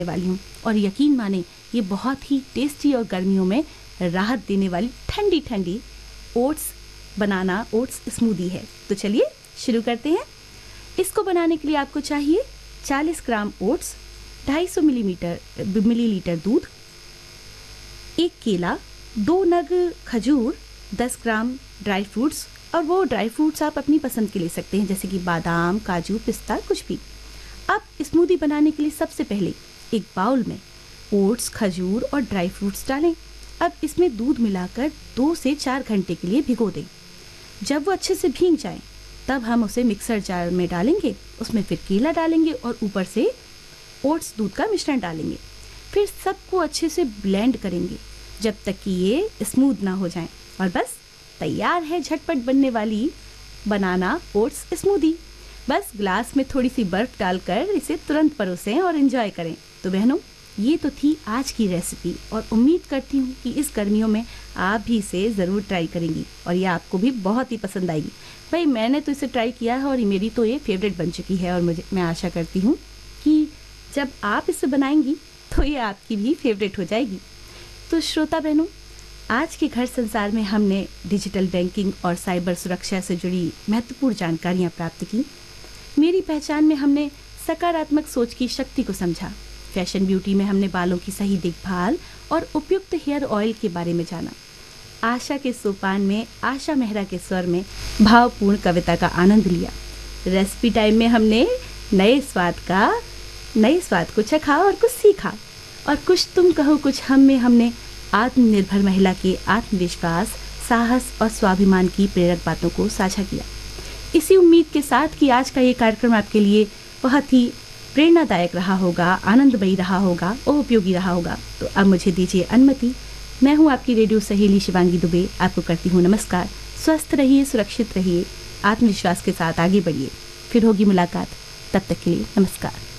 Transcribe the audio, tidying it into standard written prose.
वाली हूँ और यकीन माने ये बहुत ही टेस्टी और गर्मियों में राहत देने वाली ठंडी ठंडी बनाना ओट्स स्मूदी है। तो चलिए शुरू करते हैं। इसको बनाने के लिए आपको चाहिए 40 ग्राम ओट्स, 250 मिलीलीटर दूध, 1 केला, 2 नग खजूर, 10 ग्राम ड्राई फ्रूट्स, और वो ड्राई फ्रूट्स आप अपनी पसंद के ले सकते हैं जैसे कि बादाम, काजू, पिस्ता, कुछ भी। अब स्मूदी बनाने के लिए सबसे पहले एक बाउल में ओट्स, खजूर और ड्राई फ्रूट्स डालें। अब इसमें दूध मिलाकर 2 से 4 घंटे के लिए भिगो दें। जब वो अच्छे से भीग जाए तब हम उसे मिक्सर जार में डालेंगे, उसमें फिर केला डालेंगे और ऊपर से ओट्स दूध का मिश्रण डालेंगे। फिर सबको अच्छे से ब्लेंड करेंगे जब तक कि ये स्मूथ ना हो जाए, और बस तैयार है झटपट बनने वाली बनाना ओट्स स्मूदी। बस ग्लास में थोड़ी सी बर्फ डालकर इसे तुरंत परोसें और एंजॉय करें। तो बहनों, ये तो थी आज की रेसिपी और उम्मीद करती हूँ कि इस गर्मियों में आप भी इसे ज़रूर ट्राई करेंगी और ये आपको भी बहुत ही पसंद आएगी। भाई मैंने तो इसे ट्राई किया है और मेरी तो ये फेवरेट बन चुकी है, और मैं आशा करती हूँ कि जब आप इसे बनाएंगी तो ये आपकी भी फेवरेट हो जाएगी। तो श्रोता बहनों, आज के घर संसार में हमने डिजिटल बैंकिंग और साइबर सुरक्षा से जुड़ी महत्वपूर्ण जानकारियाँ प्राप्त की। मेरी पहचान में हमने सकारात्मक सोच की शक्ति को समझा। फैशन ब्यूटी में हमने बालों की सही देखभाल और उपयुक्त हेयर ऑयल के बारे में जाना। आशा के सोपान में आशा मेहरा के स्वर में भावपूर्ण कविता का आनंद लिया। रेसिपी टाइम में हमने नए स्वाद को चखा और कुछ सीखा, और कुछ तुम कहो कुछ हम में हमने आत्मनिर्भर महिला के आत्मविश्वास, साहस और स्वाभिमान की प्रेरक बातों को साझा किया। इसी उम्मीद के साथ कि आज का ये कार्यक्रम आपके लिए बहुत ही प्रेरणादायक रहा होगा, आनंदमयी रहा होगा और उपयोगी रहा होगा। तो अब मुझे दीजिए अनुमति। मैं हूँ आपकी रेडियो सहेली शिवांगी दुबे। आपको करती हूँ नमस्कार। स्वस्थ रहिए, सुरक्षित रहिए, आत्मविश्वास के साथ आगे बढ़िए। फिर होगी मुलाकात, तब तक के लिए नमस्कार।